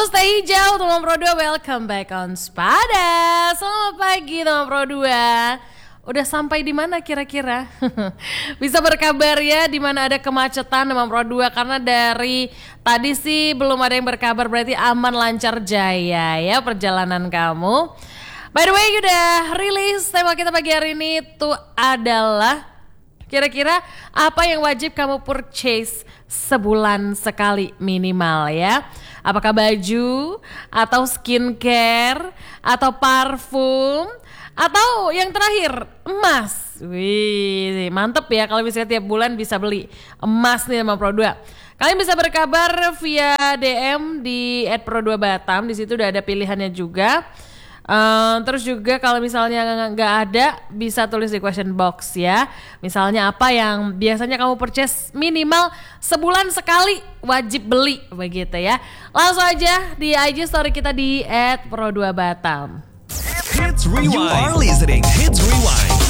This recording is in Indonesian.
Stay hijau teman Pro 2, welcome back on Spada. Selamat pagi teman Pro 2. Udah sampai di mana kira-kira? Bisa berkabar ya di mana ada kemacetan teman Pro 2, karena dari tadi sih belum ada yang berkabar, berarti aman lancar jaya ya perjalanan kamu. By the way, udah rilis tema kita pagi hari ini itu adalah kira-kira apa yang wajib kamu purchase sebulan sekali minimal ya. Apakah baju, atau skincare, atau parfum, atau yang terakhir emas. Wih, mantep ya kalau misalnya tiap bulan bisa beli emas nih sama Pro2. Kalian bisa berkabar via DM di @pro2batam, di situ udah ada pilihannya juga. Terus juga kalau misalnya nggak ada, bisa tulis di question box ya. Misalnya apa yang biasanya kamu purchase minimal sebulan sekali wajib beli begitu ya. Langsung aja di IG story kita di @pro2batam. Hits Rewind. You are listening Hits Rewind.